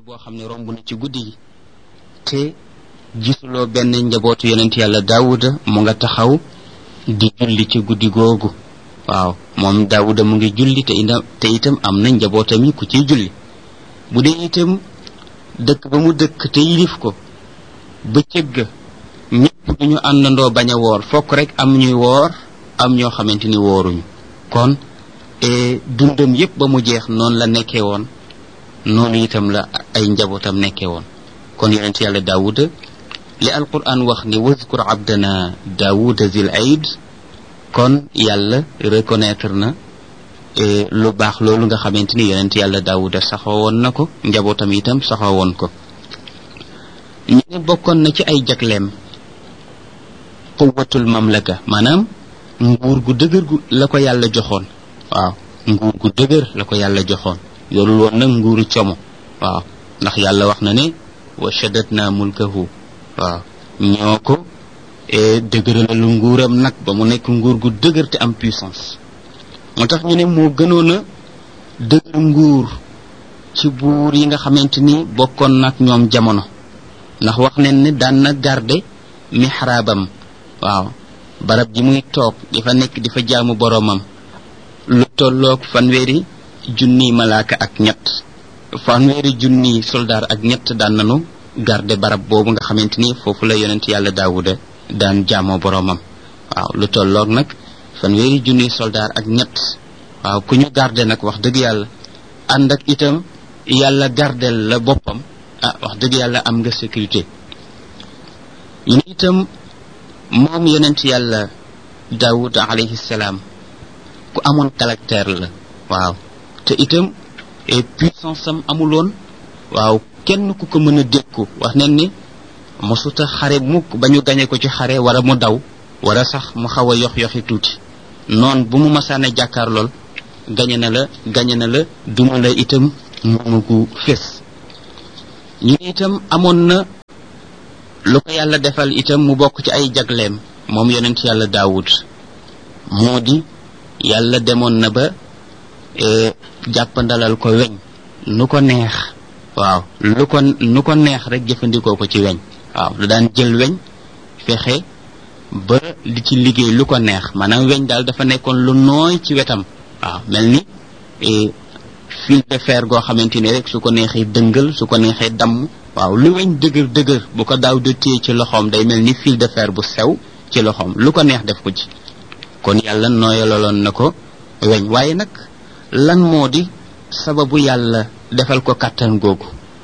boo xam ne romb na ci guddi yi te gisuloo benn njabootu yonent yàlla daawuda mu nga taxaw di julli ci guddi googu. waaw moom daawuda mu ngi julli te itam am na njabootam yi ku ciy julli. bu dee itam dëkk ba mu dëkk te yilif ko bëccëg ga ñëpp duñu àndandoo bañ a woor fokk rek am ñuy woor am ñoo xamante ni wooruñu. kon dundam yépp ba mu jeex noonu la nekkee woon noonu itam la ay njabootam nekkee woon. kon yonent yàlla daawuda li alquran wax ni wazkur abdana daawuda zil aid kon yàlla reconnaître na lu baax loolu nga xamante ni yonent yàlla daawuda saxoo woon na ko njabootam itam saxoo woon ko. ñu ne bokkoon na ci ay jagleem quwwatul mamlaka maanaam nguur gu dëgër gu la ko yàlla joxoon. waaw nguur gu dëgër la ko yàlla joxoon yorul woon nag nguuru como. waaw ndax yàlla wax na ne wa shaddatna mulkahu. waaw ñoo ko dëgëralalu nguuram nag ba mu nekk nguur gu dëgër te am puissance. moo tax ñu ne moo gënoon a dëgër nguur ci buur yi nga xamante ni bokkoon nag ñoom jamono ndax wax nañ ne daan na garde mihraabam. waaw barab ji muy toog di fa nekk di fa jaamu boroomam lu tolloog fanweeri junniy malaaka ak ñett fanweeri junniy soldaar ak ñett daan nanu garde barab boobu nga xamante ni foofu la yonent yàlla daawuda daan jaamoo boroomam. waaw lu tolloog nag fanweeri junniy soldaar ak ñett. waaw ku ñu garde nag wax dëgg yàlla ànd ak itam yàlla gardel la boppam wax dëgg yàlla am nga sécurité. ñu ne itam moom yonent yàlla daawud alayhi salaam ku amoon caractère la. waaw te itam puissance am amuloon. waaw kenn ku ko mën a dékku wax nañ ni mosuta xare mukk ba ñu gañe ko ci xare wala mu daw wala sax mu xaw a yoxi tuuti. noon bu mu masaane jàkkaar lool gañe na la duma la itam mu gu fés. ñu itam amoon na lu ko yàlla defal itam mu bokk ci ay jagleem moom yonent yàlla daawud moo di yàlla demoon na ba jàppandalal ko weñ nu ko neex. waaw nu ko neex rek jëfandikoo ko ci weñ. waaw lu daan jël weñ fexe ba li ci liggéey lu ko neex maanaam weñ daal dafa nekkoon lu nooy ci wetam. waaw mel ni fil de fer goo xamante ni rek su ko neexee dëngal su ko neexee damm. waaw lu weñ dëgër bu ko daaw de téye ci loxoom day mel ni fil de fer bu sew ci loxoom lu ko neex def ko ci. kon yàlla nooyalaloon na ko weñ waaye nag lan moo di sababu yàlla defal ko kàttan googu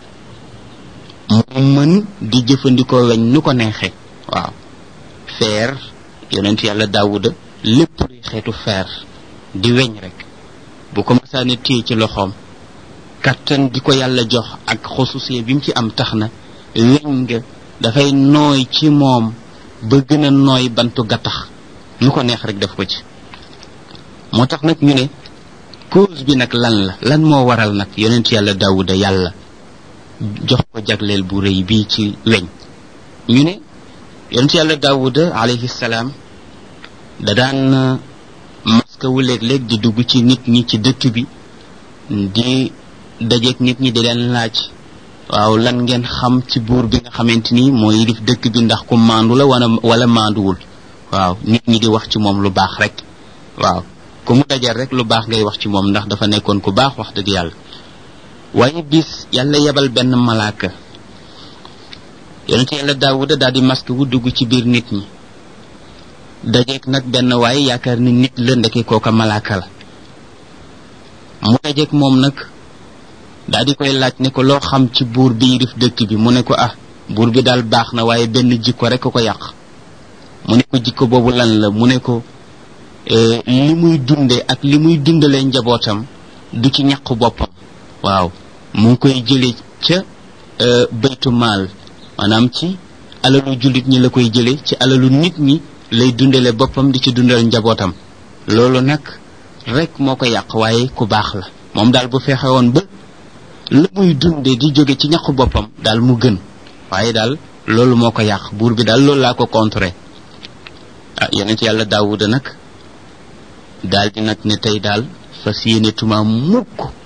mu mën di jëfandikoo weñ nu ko neexee. waaw feer yonent yàlla daawuda lépp luy xeetu feer di weñ rek bu ko masaane téye ci loxoom kàttan di ko yàlla jox ak xususee bi mu ci am tax na weñ nga dafay nooy ci moom ba gën a nooy bantu gattax nu ko neex rek def ko ci. moo tax nag ñu ne cause bi nag lan moo waral nag yonent yàlla daawuda yàlla jox ko jagleel bu rëy bii ci weñ. ñu ne yonent yàlla daawuda alayhi salaam da daan maskawu léeg-léeg di dugg ci nit ñi ci dëkk bi di dajeek nit ñi di leen laaj waaw lan ngeen xam ci buur bi nga xamante ni moo yilif dëkk bi ndax ku maandu la wala maanduwul. waaw nit ñi di wax ci moom lu baax rek. waaw ku mu dajal rek lu baax ngay wax ci moom ndax dafa nekkoon ku baax wax dëgg yàlla. waaye bis yàlla yebal benn malaaka yonent yàlla daawuda daal di masque wu dugg ci biir nit ñi dajeek nag benn waaye yaakaar ni nit la ndeke kooka malaaka la. mu dajeek moom nag daal di koy laaj ne ko loo xam ci buur bi yilif dëkk bi mu ne ko buur bi daal baax na waaye benn jikko rek ko yàq. mu ne ko jikko boobu lan la mu ne ko li muy dunde ak li muy dundalee njabootam du ci ñaqu boppam. waaw mu ngi koy jële ca baytu maal maanaam ci alalu jullit ñi la koy jële ci alalu nit ñi lay dundale boppam di ci dundal njabootam. loolu nag rek moo ko yàq waaye ku baax la moom daal bu fexe woon ba la muy dunde di jóge ci ñaqu boppam daal mu gën waaye daal loolu moo ko yàq buur bi daal loolu laa ko contré. yonent yàlla daawuda nag daal di nag ne tey daal fas yéene tuma mukk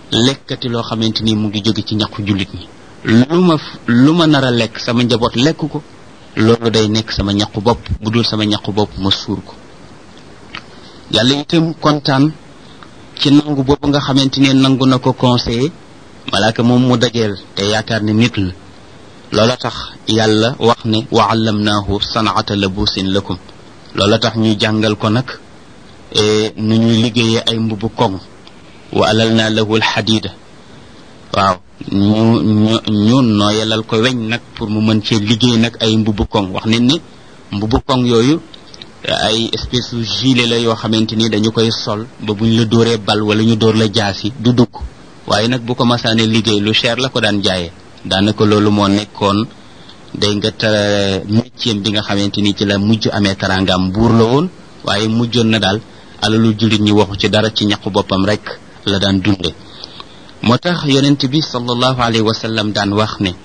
lekkati loo xamante ni mu ngi jóge ci ñaqu jullit ñi lu ma nar a lekk sama njaboot lekk ko loolu day nekk sama ñaqu bopp bu dul sama ñaqu bopp ma suur ko yàlla itam kontaan ci nangu boobu nga xamante ni nangu na ko conseiller malaaka moom mu dajeel te yaakaar ne nit la loola tax yàlla wax ne wa allamnaahu sanaata labusin lakum loola tax ñuy jàngal ko nag nu ñuy liggéeyee ay mbubu koŋ wa alalna lahu alxadida waaw ñu nooyalal ko weñ nag pour mu mën cee liggéey nag ay mbubu koŋ wax nañ ne mbubu koŋ yooyu ay espèce de gilet la yoo xamante ni dañu koy sol ba buñ la dóoree bal wala ñu dóor la jaasi du dugg waaye nag bu ko masaane liggéey lu cher la ko daan jaayee daanaka loolu moo nekkoon day nga métier bi nga xamante ni ci la mujj amee taraangam buur la woon waaye mujjoon na daal alalu jullit ñi waxu ci dara ci ñaqu boppam rek la daan dunde moo tax yonent bi sallallahu alayhi wa sallam daan wax ne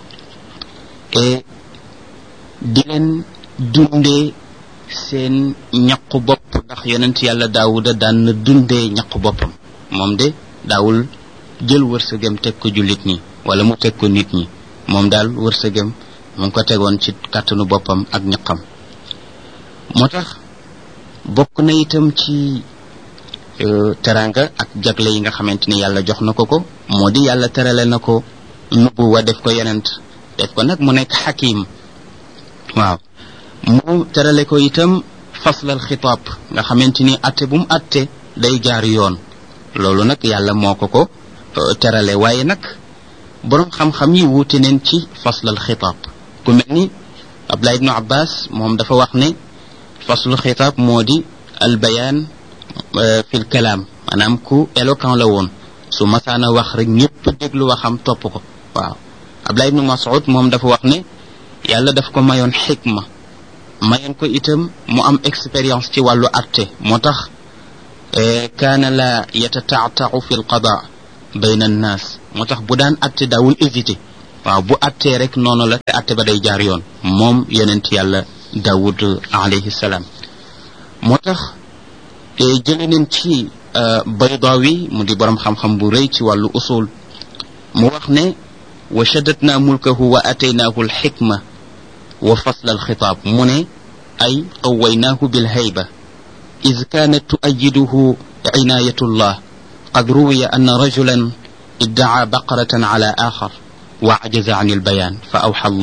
di leen dundee seen ñaqu bopp ndax yonent yàlla daawuda daan na dundee ñaqu boppam moom de daawul jël wërsëgam teg ko jullit ñi wala mu teg ko nit ñi moom daal wërsëgam mu ngi ko tegoon ci kàttanu boppam ak ñaqam moo tax bokk na itam ci teranga ak jagle yi nga xamante ni yàlla jox na ko ko moo di yàlla terale na ko nubuwa def ko yonent def ko nag mu nekk xakim waaw mu terale ko itam faslal xitaab nga xamante ni atte bu mu atte day jaar yoon loolu nag yàlla moo ko terale waaye nag boroom xam-xam yi wuute neen ci faslal xitaab ku mel ni Abdullah ibnu Abbas moom dafa wax ne faslul xitaab moo di al bayaan fil kalaam maanaam ku éloquent la woon su masaana wax rek ñëpp déglu waxam topp ko waaw Abdullah ibnu Mas'ud moom dafa wax ne yàlla daf ko mayoon xikma mayoon ko itam mu am expérience ci wàllu atte moo tax kaana la yatataatau fi l qada bayna annaas moo tax bu daan atte daawul hésité waaw bu attee rek noonu la te atte ba day jaar yoon moom yonent yàlla Daawud alayhi salaam moo tax jële neen ci Baydawi mu di borom xam-xam bu rëy ci wàllu usul mu wax ne wa shaddatna mulkahu wa ataynaahu alxikma wa fasla alxitaab mu ne ay qawaynaahu bilhayba id kaanat tuayiduhu inaayatullah qad ruwiya anna rajulan iddaa baqaratan ala axar wa ajaza an albayaan fa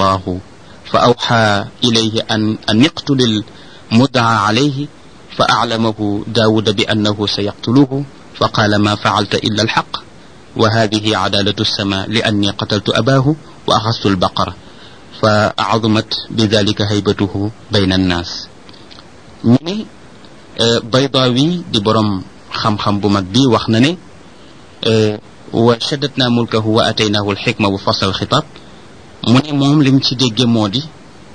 awxa ilayhi an iqtul almuddaa alayhi fa aclamahu daawuda bi annahu sayaqtuluhu fa qaala ma facalta illa alxaq wa hadihi cadaalatu alsama li anni qataltu abaahu wa axastu albaqara fa azumat bidalika haybatuhu bayna annaas ñu ne Baydaawi di borom xam-xam bu mag bi wax na ne wa shaddatna mulkahu wa ataynaahu alxikma wa fasl alxitaab mu ne moom lim ci dégge moo di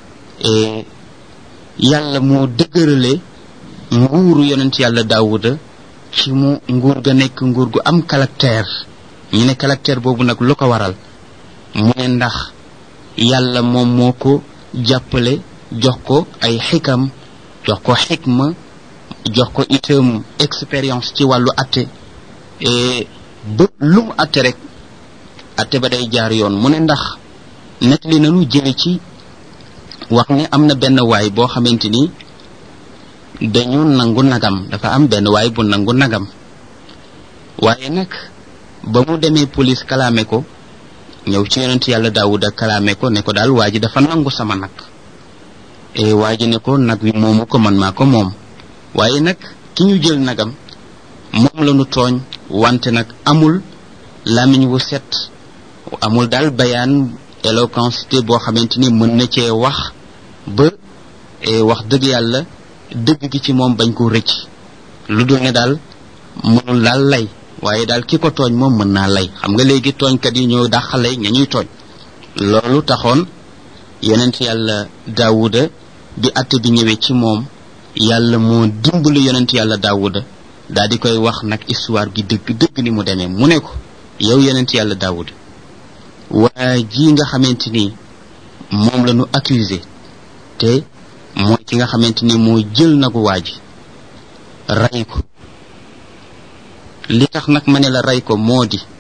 yàlla moo dëgërale nguuru yonent yàlla Daawuda ci mu nguur ga nekk nguur gu am caractère ñu ne caractère boobu nag lu ko waral mu ne ndax yàlla moom moo ko jàppale jox ko ay xikam jox ko xikma jox ko itam expérience ci wàllu atte ba lu mu atte rek atte ba day jaar yoon mu ne ndax nettali nañu jële ci wax ne am na benn waay boo xamante ni dañu nangu nagam dafa am benn waay bu nangu nagam waaye nag ba mu demee police kalaame ko ñëw ci yonent yàlla Daawuda kalaame ko ne ko daal waa ji dafa nangu sama nag waa ji ne ko nag wi moomu ko man maa ko moom waaye nag ki ñu jël nagam moom la ñu tooñ wante nag amul làmmiñ wu set amul daal bayaan éloquence boo xamante ni mën na cee wax ba wax dëgg yàlla dëgg gi ci moom bañ ko rëcc lu dul ne daal mënul daal lay waaye daal ki ko tooñ moom mën naa lay xam nga léegi tooñkat yi ñoo dàqalay ña ñuy tooñ loolu taxoon yonent yàlla Daawuda bi atte bi ñëwee ci moom yàlla moo dimbali yonent yàlla Daawuda daal di koy wax nag histoire bi dëgg ni mu demee mu ne ko yow yonent yàlla Daawuda waa ji nga xamante ni moom la ñu accusé te mooy ki nga xamante ni moo jël nagu waa ji rey ko li tax nag ma ne la rey ko moo di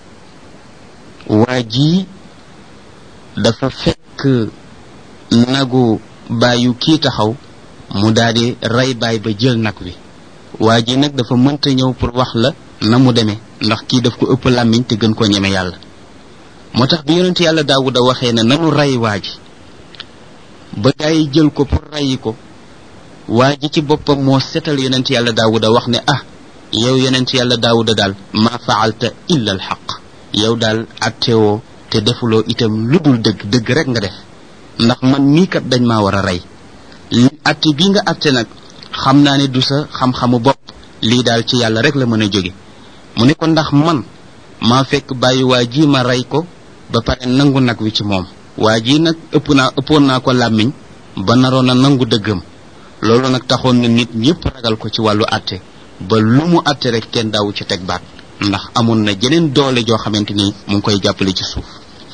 waa ji dafa fekk nagu baayu kii taxaw mu daldi rey baay ba jël nag wi waa ji nag dafa mënta ñëw pour wax la na mu demee ndax kii daf ko ëpp làmmiñ te gën koo ñeme yàlla moo tax bi yonent yàlla Daawuda waxee ne nanu rey waa ji ba gaa yi jël ko pour reyi ko waa ji ci boppam moo setal yonent yàlla Daawuda wax ne yow yonent yàlla Daawuda daal maa faalta illa al xaq yow daal attewoo te defuloo itam lu dul dëgg rek nga def ndax man mii kat dañ maa war a rey atte bii nga atte nag xam naa ne du sa xam-xamu bopp lii daal ci yàlla rek la mën a jóge mu ne ko ndax man maa fekk bàyyi waa ji ma rey ko ba pare nangu nag wi ci moom waa ji nag ëppoon naa ko làmmiñ ba naroon a nangu dëggam loolu nag taxoon na nit ñëpp ragal ko ci wàllu atte ba lu mu atte rek kenn daawu ci teg baat ndax amoon na jeneen doole joo xamante ni mu ngi koy jàppale ci suuf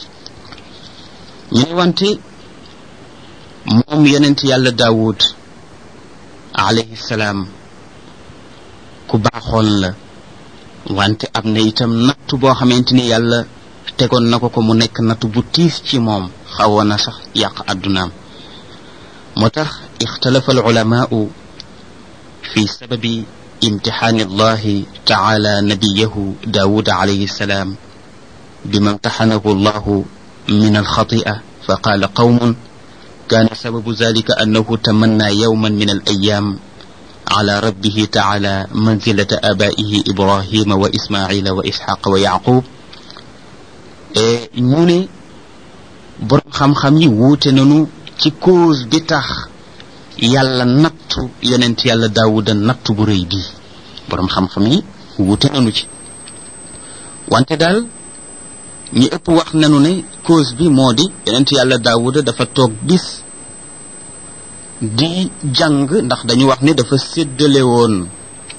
ñu ne wante moom yonent yàlla Daawud alayhi salaam ku baaxoon la wante am na itam nattu boo xamante ni yàlla tegoon na ko mu nekk nattu bu tiis ci moom xawoon na sax yàq addunaam moo tax ixtalafa al ulamaau fi sababi imtixaani allahi taala nabiyahu Daawud alayhi salaam bima imtaxanahu allahu min alxatia fa qaala qawmun كان سبب ذلك أنه تمنى يوما من الأيام على ربه تعالى منزلة آبائه إبراهيم وإسماعيل وإسحاق ويعقوب ñune borom xam-xam yi wuute nañu ci cause bi tax yàlla nattu yonent yàlla Daawuda nattu bu rëy bi borom xam-xam yi wuute nañu ci wante daal ñi ëpp wax nañu ne cause bi moo di yonent yàlla Daawuda dafa toog bis di jàng ndax dañu wax ne dafa séddale woon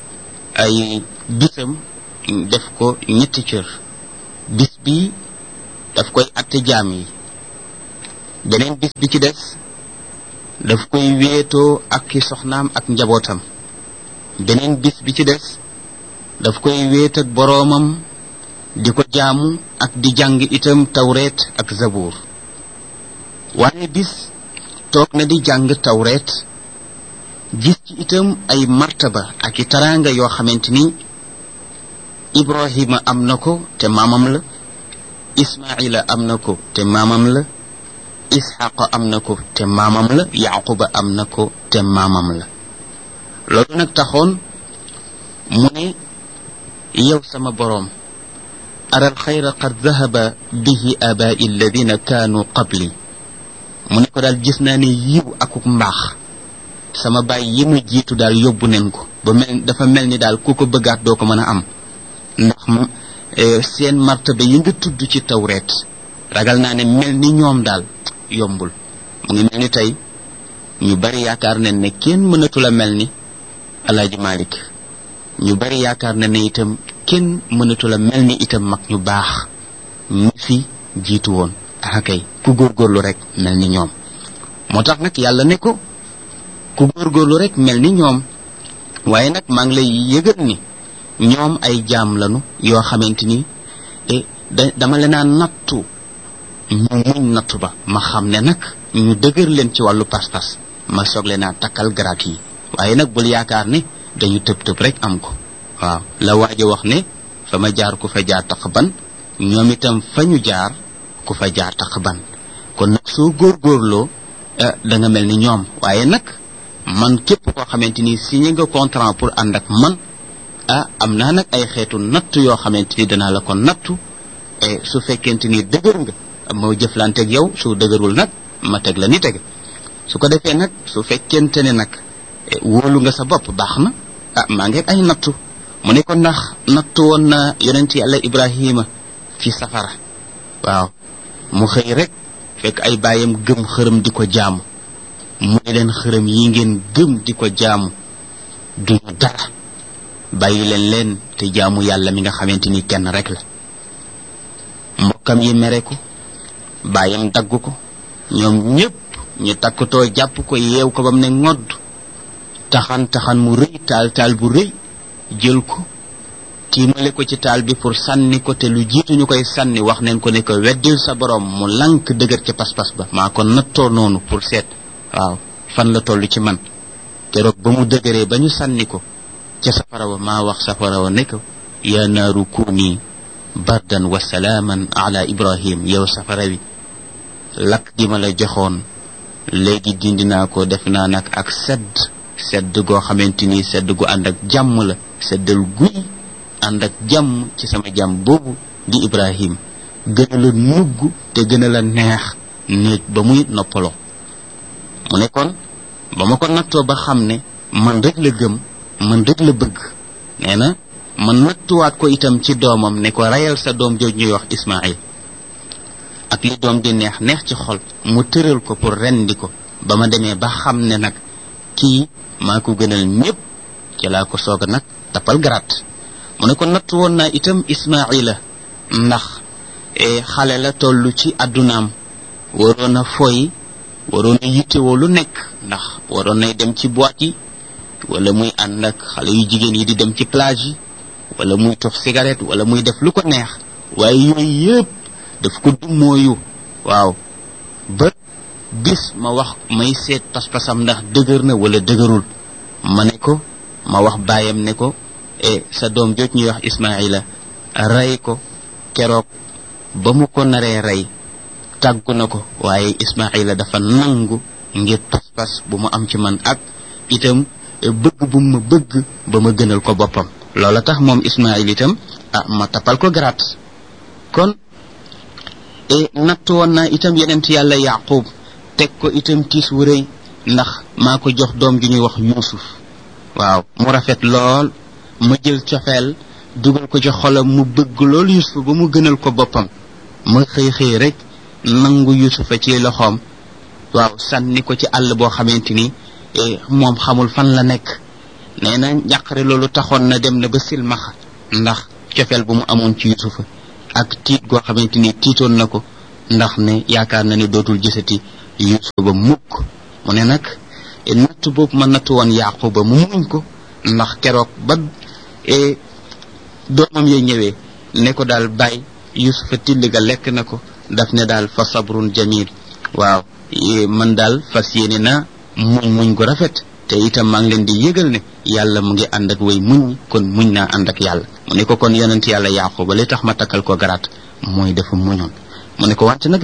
ay bisam def ko ñetti cër bis bi daf koy atte jaam yi beneen bis bi ci des daf koy wéetoo ak ki soxnaam ak njabootam beneen bis bi ci des daf koy wéet ak boroomam di ko jaamu ak di jàng itam tawreet ak zabuur waaye bis toog na di jàng tawreet gis ci itam ay martaba ak i taraanga yoo xamante ni Ibrahima am na ko te maamam la Ismaila am na ko te maamam la Isxaqa am na ko te maamam la Yaquba am na ko te maamam la loolu nag taxoon mu ne yow sama boroom أرى الخير قد ذهب به آبائي الذين كانوا قبلي mu ne ko daal gis naa ne yiw akuk mbaax sama baay yi mu jiitu daal yóbbu nen ko ba dafa mel ni daal ku ko bëggaat doo ko mën a am ndax seen martaba yi nga tudd ci tawreet ragal naa ne mel ni ñoom daal yombul mu ngi mel ni tey ñu bari yaakaar nañ ne kenn mënatul a mel ni Alaaji Malik ñu bari yaakaar nañ ne itam kenn mënatul a mel ni itam mag ñu baax ñi fi jiitu woon kay ku góorgóorlu rek mel ni ñoom moo tax nag yàlla ne ko ku góorgóorlu rek mel ni ñoom waaye nag maa ngi lay yëgal ni ñoom ay jaam lañu yoo xamante ni dama leen a nattu ñu muñ nattu ba ma xam ne nag ñu dëgër leen ci wàllu pas-pas ma soog leen a takkal garaat yi waaye nag bul yaakaar ne dañu tëb rek am ko waaw la waaja wax ne fa ma jaar ku fa jaar taq ban ñoom itam fa ñu jaar ku fa jaar taq ban kon nag soo góorgóorloo da nga mel ni ñoom waaye nag man képp koo xamante ni signé nga contrat pour ànd ak man am naa nag ay xeetu natt yoo xamante ni danaa la ko nattu su fekkente ni dëgër nga moo jëflanteeg yow su dëgërul nag ma teg la ni tege su ko defee nag su fekkente ne nag wóolu nga sa bopp baax na maa ngi ay nattu mu ne ko ndax nattu woon na yonent yàlla Ibrahima ci safara waaw mu xëy rek fekk ay baayam gëm xërëm di ko jaamu mu ne leen xërëm yi ngeen gëm di ko jaamu duñu dara bàyyi leen te jaamu yàlla mi nga xamante ni kenn rek la mbokkam yi mere ko baayam dagg ko ñoom ñëpp ñu takkatoo jàpp ko yeew ko bam ne ngodd taxan mu rëy taal bu rëy jël ko tiimale ko ci taal bi pour sànni ko te lu jiitu ñu koy sànni wax neen ko ne ko weddil sa borom mu lank dëgër ca pas-pas ba maa ko nattoo noonu pour seet waaw fan la toll ci man keroog ba mu dëgëree ba ñu sànni ko ca safara wa maa wax safara wa ne ko yaa naaru kuuni bardan wa salaaman ala ibrahim yow safara wi lakk gi ma la joxoon léegi dindi naa ko def naa nag ak sedd goo xamante ni sedd gu ànd ak jàmm la seddal guy ànd ak jàmm ci sama jàmm boobu di ibrahim gën a la nugg te gën a la neex néeg ba muy noppaloo mu ne kon ba ma ko nattoo ba xam ne man rek la gëm man rek la bëgg nee na man nattuwaat ko itam ci doomam ne ko rayal sa doom jooj ñuy wax ismail ak li doom di neex neex ci xol mu tëral ko pour rendi ko ba ma demee ba xam ne nag kii maa ko gënal ñépp ci laa ko soog a nag tapal garaat mu ne ko natt woon naa itam ismaila ndax xale la toll ci addunaam waroon a foy waroon a yittewoo lu nekk ndax waroon nay dem ci boîte yi wala muy ànd ak xale yu jigéen yi di dem ci plage yi wala muy tox cigarette wala muy def lu ko neex waaye yooyu yëpp daf ko dummooyu waaw ba bis ma wax may seet pas-pasam ndax dëgër na wala dëgërul ma ne ko ma wax baayam ne ko sa doom jooj ñuy wax ismaila rey ko keroog ba mu ko naree rey tàggu na ko waaye ismaila dafa nangu ngir pas-pas bu mu am ci man ak itam bëgg bu ma bëgg ba ma gënal ko boppam loola tax moom ismail itam ma tapal ko garaat kon natt woon naa itam yenent yàlla yaqub teg ko itam tiis wu rëy ndax maa ko jox doom ju ñuy wax yuusuf waaw mu rafet lool ma jël cofeel dugal ko ci xolam mu bëgg lool yuusuf ba mu gënal ko boppam ma xëy rek nangu yuusufa ci loxoom waaw sànni ko ci àll boo xamante ni moom xamul fan la nekk nee na njàqare loolu taxoon na dem na ba silmaxa ndax cofeel bu mu amoon ci yuusufa ak tiit goo xamante ni tiitoon na ko ndax ne yaakaar na ne dootul gisati yuusufa ba mukk mu ne nag natt boobu ma natt woon yaquba mu muñ ko ndax keroog ba doomam ya ñëwee ne ko daal bàyyi yuusufa till ga lekk na ko daf ne daal fa sabrun jamil waaw man daal fas yéene na muñ gu rafet te itam maa ngi leen di yëgal ne yàlla mu ngi ànd ak way muñ kon muñ naa ànd ak yàlla mu ne ko kon yonent yàlla yaquba li tax ma takkal ko garaat mooy dafa muñoon mu ne ko wante nag